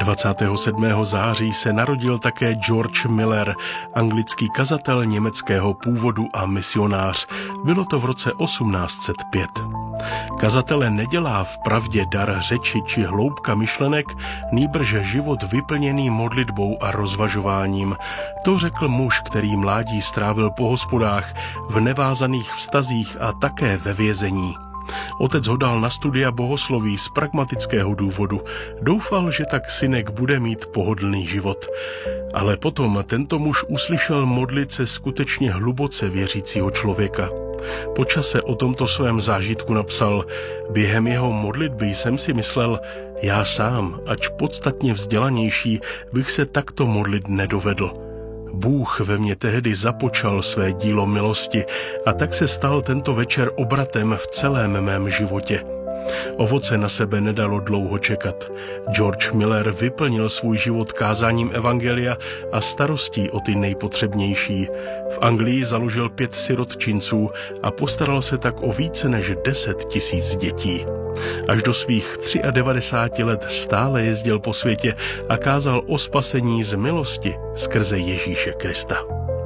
27. září se narodil také George Miller, anglický kazatel německého původu a misionář. Bylo to v roce 1805. Kazatele nedělá vpravdě dar řeči či hloubka myšlenek, nýbrž život vyplněný modlitbou a rozvažováním. To řekl muž, který mládí strávil po hospodách, v nevázaných vztazích a také ve vězení. Otec ho dal na studia bohosloví z pragmatického důvodu. Doufal, že tak synek bude mít pohodlný život. Ale potom tento muž uslyšel modlit se skutečně hluboce věřícího člověka. Po čase o tomto svém zážitku napsal: během jeho modlitby jsem si myslel, já sám, ač podstatně vzdělanější, bych se takto modlit nedovedl. Bůh ve mně tehdy započal své dílo milosti a tak se stal tento večer obratem v celém mém životě. Ovoce na sebe nedalo dlouho čekat. George Miller vyplnil svůj život kázáním evangelia a starostí o ty nejpotřebnější. V Anglii založil 5 sirotčinců a postaral se tak o více než 10 000 dětí. Až do svých 93 let stále jezdil po světě a kázal o spasení z milosti skrze Ježíše Krista.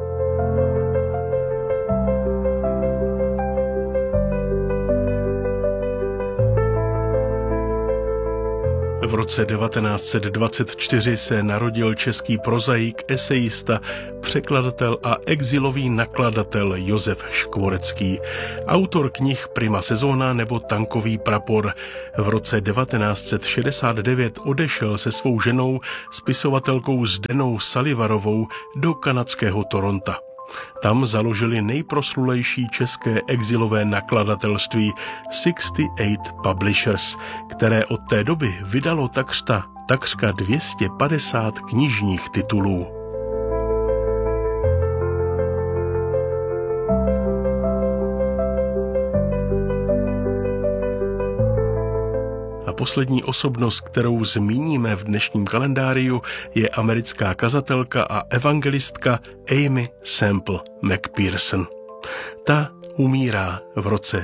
V roce 1924 se narodil český prozaik, esejista, překladatel a exilový nakladatel Josef Škvorecký, autor knih Prima sezóna nebo Tankový prapor. V roce 1969 odešel se svou ženou, spisovatelkou Zdenou Salivarovou, do kanadského Toronta. Tam založili nejproslulejší české exilové nakladatelství 68 Publishers, které od té doby vydalo takřka 250 knižních titulů. A poslední osobnost, kterou zmíníme v dnešním kalendáriu, je americká kazatelka a evangelistka Aimee Semple McPherson. Ta umírá v roce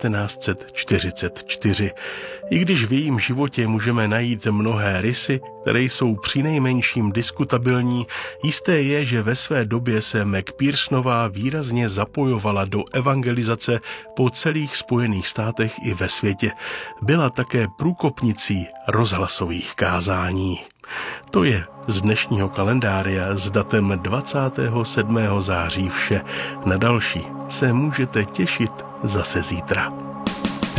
1944. I když v jejím životě můžeme najít mnohé rysy, které jsou přinejmenším diskutabilní, jisté je, že ve své době se McPhersonová výrazně zapojovala do evangelizace po celých Spojených státech i ve světě. Byla také průkopnicí rozhlasových kázání. To je z dnešního kalendária s datem 27. září vše. Na další se můžete těšit zase zítra.